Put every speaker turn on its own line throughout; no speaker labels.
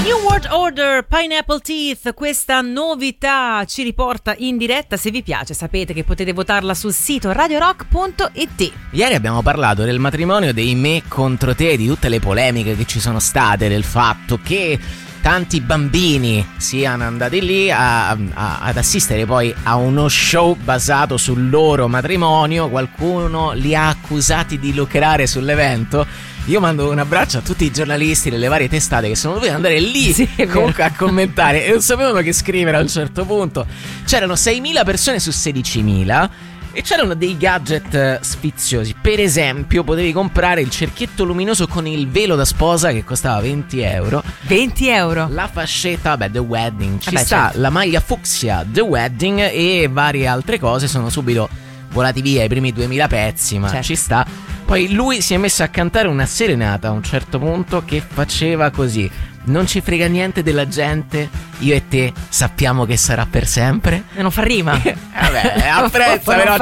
New World Order, Pineapple Teeth, questa novità ci riporta in diretta. Se vi piace sapete che potete votarla sul sito radiorock.it.
Ieri abbiamo parlato del matrimonio dei me contro te, di tutte le polemiche che ci sono state, del fatto che tanti bambini siano andati lì ad assistere poi a uno show basato sul loro matrimonio. Qualcuno li ha accusati di lucrare sull'evento. Io mando un abbraccio a tutti i giornalisti delle varie testate che sono dovuti andare lì comunque a commentare e non sapevano che scrivere a un certo punto. C'erano 6.000 persone su 16.000 e c'erano dei gadget sfiziosi. Per esempio potevi comprare il cerchietto luminoso con il velo da sposa che costava 20 euro.
20 euro?
La fascetta, The Wedding, ci sta,
certo.
La maglia fucsia, The Wedding, e varie altre cose sono subito volati via i primi 2000 pezzi, ma
certo,
ci sta. Poi lui si è messo a cantare una serenata a un certo punto che faceva così: non ci frega niente della gente, io e te sappiamo che sarà per sempre.
E non fa rima.
Vabbè, apprezza, però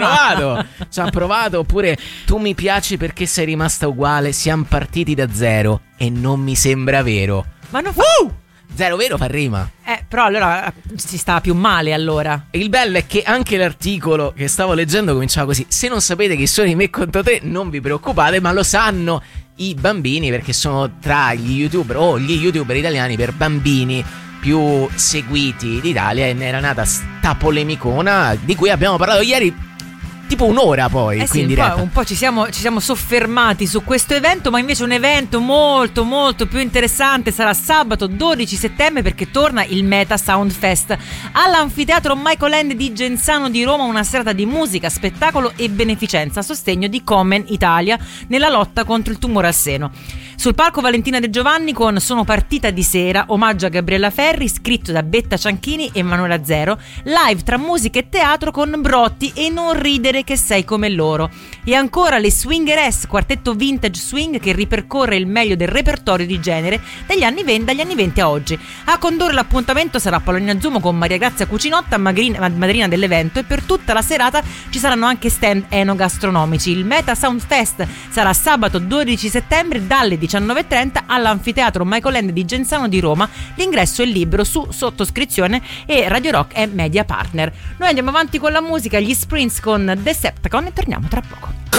ci ha provato. Oppure tu mi piaci perché sei rimasta uguale, siamo partiti da zero e non mi sembra vero.
Ma non fa...
Zero vero fa rima.
Però allora si stava più male allora.
E il bello è che anche l'articolo che stavo leggendo cominciava così: se non sapete chi sono i me contro te non vi preoccupate, ma lo sanno i bambini, perché sono tra gli youtuber o gli youtuber italiani per bambini più seguiti d'Italia, e era nata sta polemicona di cui abbiamo parlato ieri tipo un'ora poi qui in diretta.
Un po' ci siamo soffermati su questo evento, ma invece un evento molto molto più interessante sarà sabato 12 settembre, perché torna il Meta Sound Fest all'anfiteatro Michael End di Genzano di Roma, una serata di musica, spettacolo e beneficenza a sostegno di Komen Italia nella lotta contro il tumore al seno. Sul palco Valentina De Giovanni con Sono partita di sera, omaggio a Gabriella Ferri, scritto da Betta Cianchini e Manuela Zero, live tra musica e teatro con Brotti e Non ridere che sei come loro. E ancora le Swingeress, quartetto vintage swing che ripercorre il meglio del repertorio di genere dagli anni 20 a oggi. A condurre l'appuntamento sarà Paolina Zumo con Maria Grazia Cucinotta, madrina dell'evento, e per tutta la serata ci saranno anche stand enogastronomici. Il Meta Sound Fest sarà sabato 12 settembre dalle 19.30 all'anfiteatro Michael End di Genzano di Roma. L'ingresso è libero su sottoscrizione e Radio Rock è media partner. Noi andiamo avanti con la musica, gli Sprints con Decepticon, e torniamo tra poco.